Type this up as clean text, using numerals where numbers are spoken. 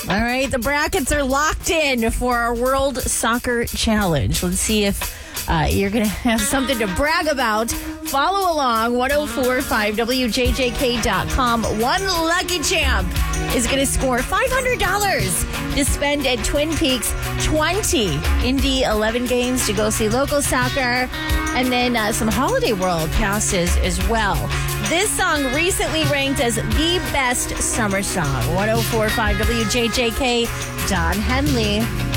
All right, the brackets are locked in for our World Soccer Challenge. Let's see if you're going to have something to brag about. Follow along, 1045wjjk.com. One lucky champ is going to score $500 to spend at Twin Peaks, 20 Indy 11 games to go see local soccer, and then some Holiday World passes as well. This song recently ranked as the best summer song. 1045 WJJK, Don Henley.